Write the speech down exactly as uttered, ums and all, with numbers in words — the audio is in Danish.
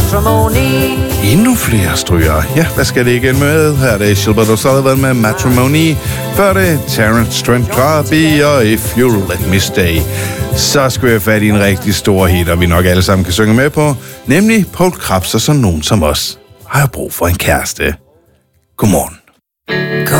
matrimony. Endnu flere stryger. Ja, hvad skal det igen med? Her er det Gilbert O'Sullivan med Matrimony. Før det Terence Trent D'Arby og If You'll Let Me Stay. Så skal vi have fat i en rigtig stor hit, og vi nok alle sammen kan synge med på. Nemlig Poul Krebs og sådan nogen som os. Har jeg brug for en kæreste. Godmorgen.